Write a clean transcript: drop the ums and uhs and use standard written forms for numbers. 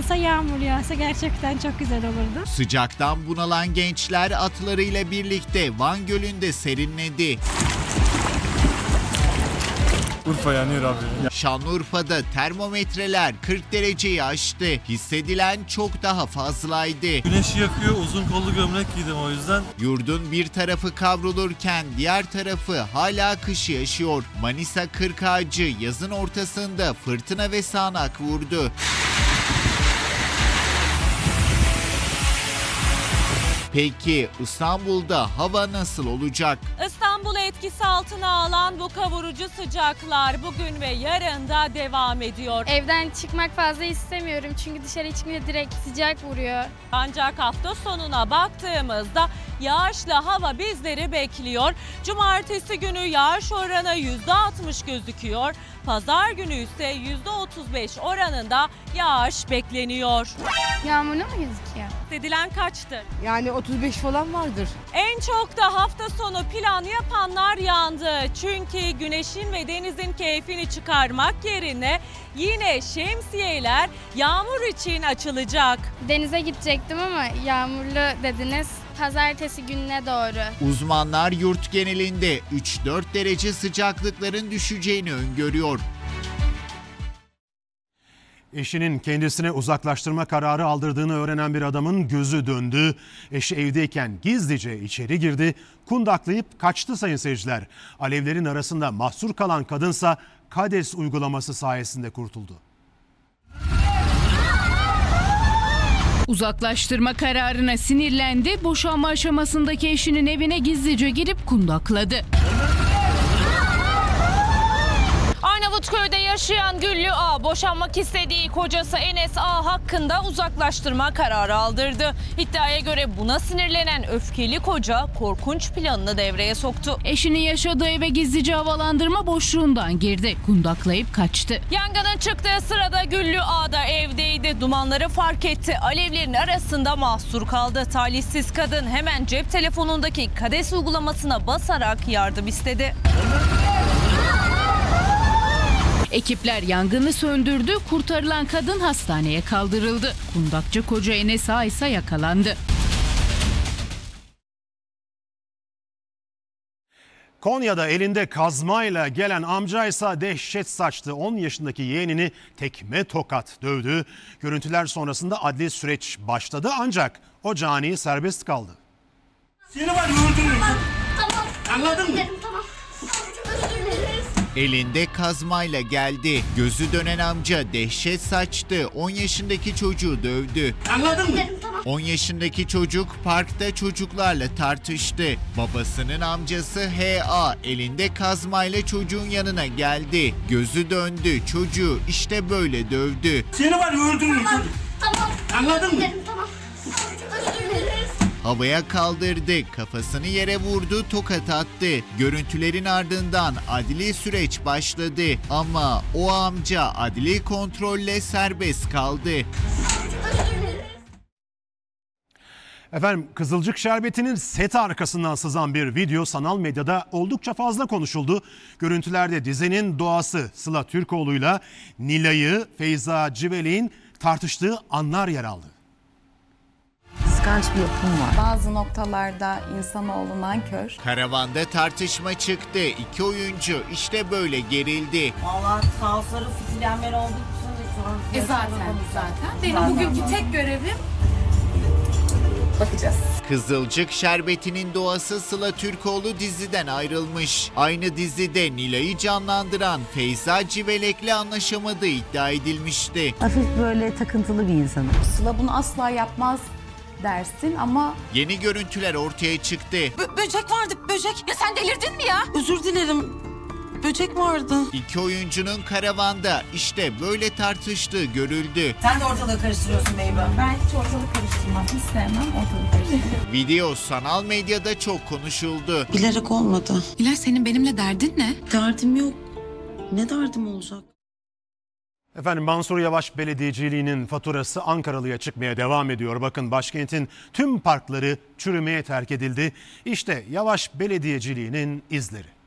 olsa, yağmur yağsa gerçekten çok güzel olurdu. Sıcaktan bunalan gençler atlarıyla birlikte Van Gölü'nde serinledi. Urfa yanıyor abi. Şanlıurfa'da termometreler 40 dereceyi aştı. Hissedilen çok daha fazlaydı. Güneşi yakıyor, uzun kollu gömlek giydim o yüzden. Yurdun bir tarafı kavrulurken diğer tarafı hala kışı yaşıyor. Manisa Kırkağaçı yazın ortasında fırtına ve sağanak vurdu. Peki İstanbul'da hava nasıl olacak? İstanbul'u etkisi altına alan bu kavurucu sıcaklar bugün ve yarın da devam ediyor. Evden çıkmak fazla istemiyorum çünkü dışarı çıkınca direkt sıcak vuruyor. Ancak hafta sonuna baktığımızda yağışlı hava bizleri bekliyor. Cumartesi günü yağış oranı %60 gözüküyor. Pazar günü ise %35 oranında yağış bekleniyor. Yağmurlu mu gözüküyor? Edilen kaçtır? Yani 35 falan vardır. En çok da hafta sonu plan yapanlar yandı. Çünkü güneşin ve denizin keyfini çıkarmak yerine yine şemsiyeler yağmur için açılacak. Denize gidecektim ama yağmurlu dediniz. Pazartesi gününe doğru. Uzmanlar yurt genelinde 3-4 derece sıcaklıkların düşeceğini öngörüyor. Eşinin kendisine uzaklaştırma kararı aldırdığını öğrenen bir adamın gözü döndü. Eşi evdeyken gizlice içeri girdi, kundaklayıp kaçtı sayın seyirciler. Alevlerin arasında mahsur kalan kadınsa KADES uygulaması sayesinde kurtuldu. Uzaklaştırma kararına sinirlendi, boşanma aşamasındaki eşinin evine gizlice girip kundakladı. Arnavutköy'de yaşayan Güllü A, boşanmak istediği kocası Enes A hakkında uzaklaştırma kararı aldırdı. İddiaya göre buna sinirlenen öfkeli koca korkunç planını devreye soktu. Eşinin yaşadığı eve gizlice havalandırma boşluğundan girdi, kundaklayıp kaçtı. Yangının çıktığı sırada Güllü A da evdeydi. Dumanları fark etti. Alevlerin arasında mahsur kaldı. Talihsiz kadın hemen cep telefonundaki KADES uygulamasına basarak yardım istedi. Ekipler yangını söndürdü, kurtarılan kadın hastaneye kaldırıldı. Kundakçı koca Enes A ise yakalandı. Konya'da elinde kazmayla gelen amcaysa dehşet saçtı. 10 yaşındaki yeğenini tekme tokat dövdü. Görüntüler sonrasında adli süreç başladı ancak o cani serbest kaldı. Seni var öldürürüm. Tamam. Anladın mı? Tamam. Özür dileriz. Elinde kazmayla geldi. Gözü dönen amca dehşet saçtı. 10 yaşındaki çocuğu dövdü. Anladın mı? Tamam. 10 yaşındaki çocuk parkta çocuklarla tartıştı. Babasının amcası H.A. elinde kazmayla çocuğun yanına geldi. Gözü döndü. Çocuğu işte böyle dövdü. Seni var öldürürüm. Tamam. Anladın mı? Tamam. Özür dileriz. Havaya kaldırdı, kafasını yere vurdu, tokat attı. Görüntülerin ardından adli süreç başladı ama o amca adli kontrolle serbest kaldı. Efendim, Kızılcık Şerbeti'nin set arkasından sızan bir video sanal medyada oldukça fazla konuşuldu. Görüntülerde dizinin doğası Sıla Türkoğlu'yla Nilay'ı Feyza Civelek'in tartıştığı anlar yer aldı. Kıskanç bir yapım var. Bazı noktalarda insanoğlu nankör. Karavanda tartışma çıktı. İki oyuncu işte böyle gerildi. Vallahi sağ fitilyenler olduğu için Zaten. Benim bugünkü tek görevim bakacağız. Kızılcık Şerbeti'nin doğası Sıla Türkoğlu diziden ayrılmış. Aynı dizide Nilay'ı canlandıran Feyza Civelek'le anlaşamadığı iddia edilmişti. Hafif böyle takıntılı bir insanım. Sıla bunu asla yapmaz dersin ama... Yeni görüntüler ortaya çıktı. Böcek vardı, böcek. Ya sen delirdin mi ya? Özür dilerim. Böcek vardı. İki oyuncunun karavanda işte böyle tartıştığı görüldü. Sen de ortalığı karıştırıyorsun Beyba. Ben hiç ortalık karıştırmam. Hiç sevmem ortalık karıştırmam. Video sanal medyada çok konuşuldu. Bilerek olmadı. İlay, senin benimle derdin ne? Derdim yok. Ne derdim olacak? Efendim, Mansur Yavaş belediyeciliğinin faturası Ankaralı'ya çıkmaya devam ediyor. Bakın, başkentin tüm parkları çürümeye terk edildi. İşte Yavaş belediyeciliğinin izleri.